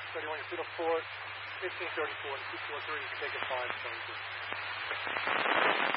Steady on your feet up forward. 1534 to 243. You can take it 5.